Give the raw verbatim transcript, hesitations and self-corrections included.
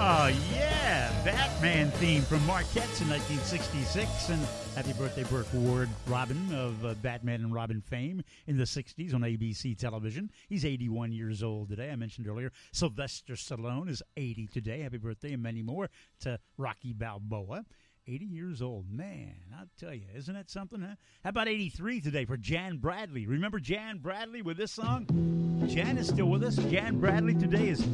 Oh, yeah. Batman theme from Marquette's in nineteen sixty-six. And happy birthday, Burke Ward Robin of uh, Batman and Robin fame in the sixties on A B C television. He's eighty-one years old today. I mentioned earlier, Sylvester Stallone is eighty today. Happy birthday and many more to Rocky Balboa. eighty years old. Man, I'll tell you, isn't that something, huh? How about eighty-three today for Jan Bradley? Remember Jan Bradley with this song? Jan is still with us. Jan Bradley today is